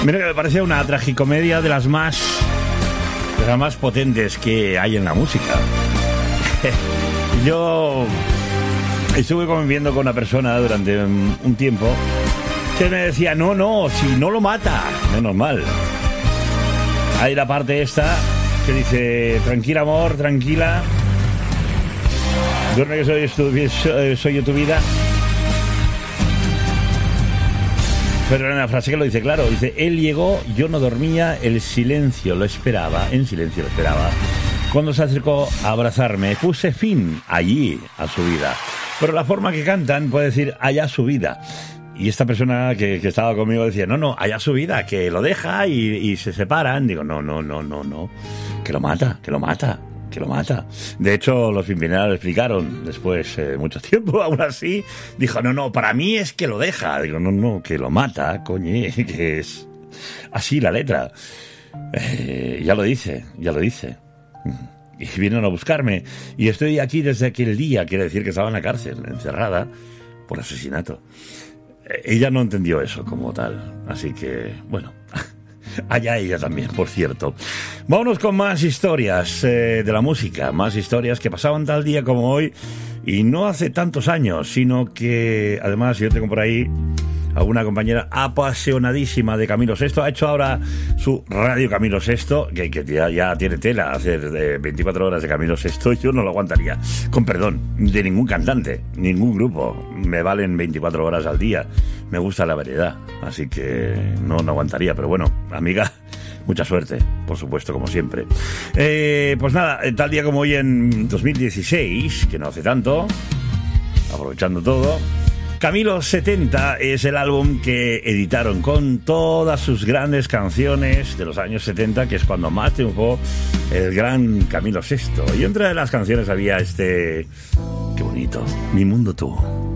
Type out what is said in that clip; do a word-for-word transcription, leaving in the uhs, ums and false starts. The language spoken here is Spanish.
Mira que me parece una tragicomedia de las más de las más potentes que hay en la música. Yo estuve conviviendo con una persona durante un tiempo que me decía, no, no, si no lo mata, menos mal. Hay la parte esta que dice, tranquila amor, tranquila, duerme que soy, tu, soy yo tu vida. Pero en la frase que lo dice claro, dice, él llegó, yo no dormía, el silencio lo esperaba, en silencio lo esperaba. Cuando se acercó a abrazarme, puse fin allí a su vida. Pero la forma que cantan puede decir allá su vida. Y esta persona que, que estaba conmigo decía, no, no, allá su vida, que lo deja y, y se separan. Digo, no, no, no, no, no, que lo mata, que lo mata. que lo mata. De hecho, los Pimpinela lo explicaron después de eh, mucho tiempo. Aún así, dijo, no, no, para mí es que lo deja. Digo, no, no, que lo mata, coñe, que es así la letra. Eh, ya lo dice, ya lo dice. Y vienen a buscarme. Y estoy aquí desde aquel día, quiere decir que estaba en la cárcel, encerrada, por asesinato. Eh, ella no entendió eso como tal. Así que, bueno... Allá ella también, por cierto. Vámonos con más historias eh, de la música, más historias que pasaban tal día como hoy y no hace tantos años, sino que además yo tengo por ahí a una compañera apasionadísima de Camilo Sesto. Ha hecho ahora su radio Camilo Sesto, que, que ya, ya tiene tela, hacer eh, veinticuatro horas de Camilo Sesto. Yo no lo aguantaría, con perdón, de ningún cantante, ningún grupo. Me valen veinticuatro horas al día. Me gusta la variedad, así que no, no aguantaría. Pero bueno, amiga, mucha suerte, por supuesto, como siempre. Eh, pues nada, tal día como hoy en dos mil dieciséis, que no hace tanto, aprovechando todo, Camilo setenta es el álbum que editaron con todas sus grandes canciones de los años setenta, que es cuando más triunfó el gran Camilo Sesto. Y entre las canciones había este... Qué bonito, Mi Mundo Tú.